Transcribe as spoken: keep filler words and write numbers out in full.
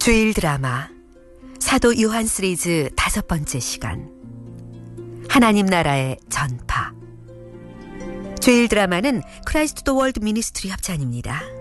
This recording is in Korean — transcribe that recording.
주일 드라마 사도 요한 시리즈 다섯 번째 시간 하나님 나라의 전파. 주일 드라마는 크라이스트 더 월드 미니스트리 협찬입니다.